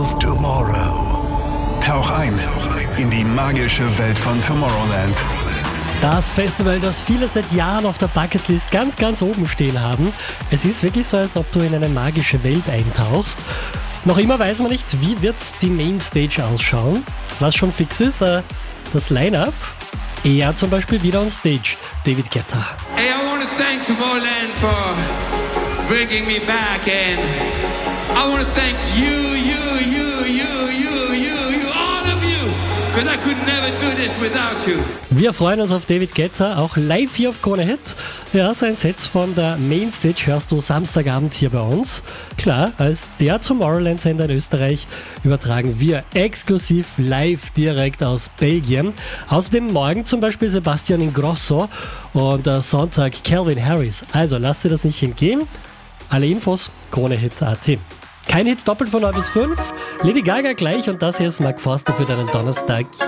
of Tomorrow. Tauch ein in die magische Welt von Tomorrowland. Das Festival, das viele seit Jahren auf der Bucketlist ganz, ganz oben stehen haben. Es ist wirklich so, als ob du in eine magische Welt eintauchst. Noch immer weiß man nicht, wie wird die Mainstage ausschauen. Was schon fix ist, das Line-Up. Er zum Beispiel wieder on stage, David Guetta. Hey, I want to thank Tomorrowland for bringing me back, and I want to thank you, all of you, because I could never do this without you. Wir freuen uns auf David Guetta, auch live hier auf Krone Hit. Ja, sein Set von der Mainstage hörst du Samstagabend hier bei uns. Klar, als der Tomorrowland-Sender in Österreich übertragen wir exklusiv live direkt aus Belgien. Außerdem morgen zum Beispiel Sebastian Ingrosso und Sonntag Calvin Harris. Also lass dir das nicht entgehen. Alle Infos KroneHit.at. Kein Hit doppelt von 9 bis 5. Lady Gaga gleich und das hier ist Mark Forster für deinen Donnerstag.